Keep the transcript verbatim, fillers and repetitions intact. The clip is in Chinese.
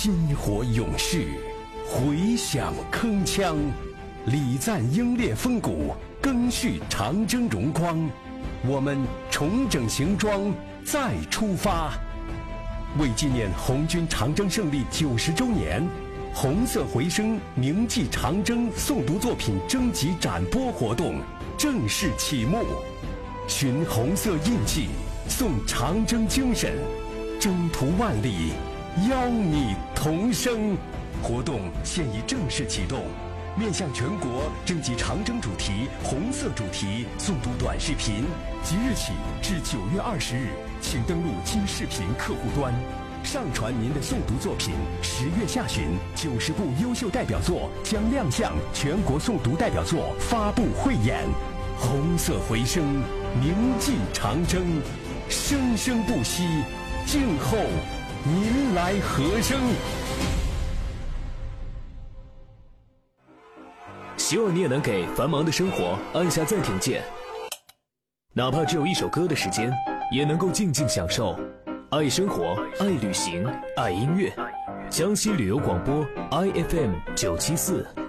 薪火勇士，回响铿锵，礼赞英烈风骨，更续长征荣光。我们重整行装，再出发。为纪念红军长征胜利九十周年，红色回声铭记长征诵读作品征集展播活动正式启幕。寻红色印记，颂长征精神，征途万里，邀你同声。活动现已正式启动，面向全国征集长征主题、红色主题诵读短视频，即日起至九月二十日，请登录金视频客户端，上传您的诵读作品。十月下旬，九十部优秀代表作将亮相全国诵读代表作发布汇演。红色回声，铭记长征，生生不息，静候您来和声。 希望你也能给繁忙的生活按下暂停键，哪怕只有一首歌的时间，也能够静静享受。爱生活，爱旅行，爱音乐。江西旅游广播 I F M 九七四。